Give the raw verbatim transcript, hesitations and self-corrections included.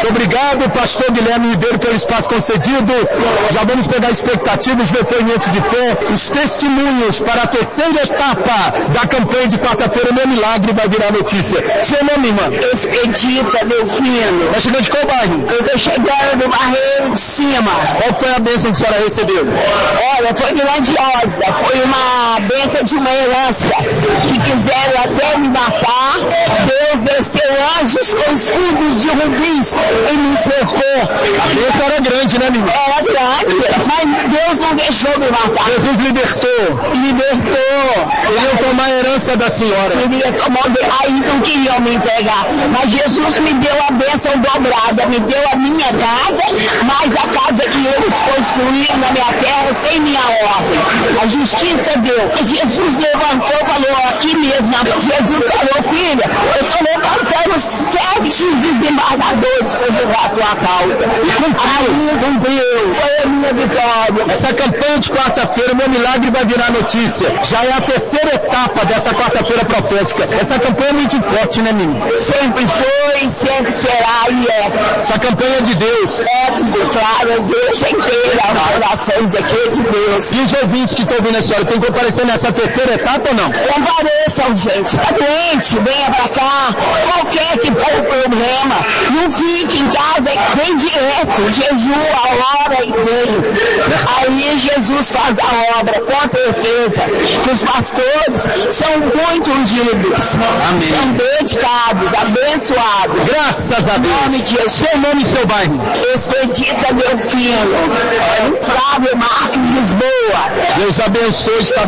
Obrigado, pastor Guilherme Ribeiro, pelo espaço concedido. Já vamos pegar expectativas, depoimentos de fé, os testemunhos para a terceira etapa da campanha de quarta-feira. Meu milagre vai virar notícia. Seu nome, irmã? Expedita, meu filho. Vai chegando de qual bairro? Eu estou chegando do Barreiro de Cima. Qual foi a bênção que a senhora recebeu? Olha, foi grandiosa. Foi uma bênção de uma herança que quiseram até me matar. Deus desceu anjos com escudos de rubins e me cercou. A bênção era grande, né, menino? Era grande, mas Deus não deixou me matar. Jesus libertou. Libertou. Queriam tomar a herança da senhora. Queria tomar, aí não queriam me entregar. Mas Jesus me deu a bênção dobrada, me deu a minha casa, mais a casa que eles construíram na minha terra sem minha ordem. A justiça deu. Jesus levantou e falou aqui mesmo, Jesus falou, filha, eu estou levantando sete desembargadores para julgar a sua causa. E cumpriu, cumpriu. Foi a minha vitória. Essa campanha de quarta-feira, meu milagre vai virar notícia. Já é a terceira etapa dessa quarta-feira profética. Essa campanha é muito forte, né, menino? Sempre foi, sempre será e é. Essa campanha é de Deus. É tudo claro, deixa inteira a oração dizer que é de Deus. E os ouvintes que estão ouvindo a senhora, tem que comparecer nessa terceira etapa ou não? Compareçam, gente. Está doente, venha pra cá. Qualquer que for o problema, não fique em casa, vem direto. Jejua a hora e Deus. Aí Jesus faz a obra, com certeza. Que os pastores são muito ungidos. Amém. São dedicados, abençoados. Graças a Deus. Em nome de Jesus. Seu nome e seu bairro? Expedita, meu filho. Flávio Marques, Lisboa. Deus abençoe. Está